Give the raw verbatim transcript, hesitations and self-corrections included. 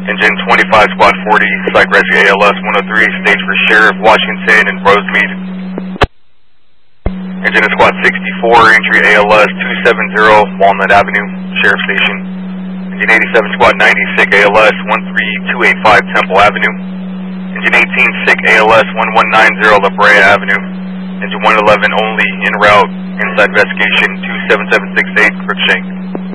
Engine twenty-five, Squad forty, Psych Rescue A L S one oh three, stage for Sheriff Washington and Rosemead. Engine of Squad sixty-four, entry A L S two seventy, Walnut Avenue, Sheriff Station. Engine eighty-seven, Squad ninety, Sick A L S one three two eight five, Temple Avenue. Engine eighteen, Sick A L S one one nine zero, La Brea Avenue. Engine one eleven, only, en route, inside investigation two seven seven six eight, Crookshank.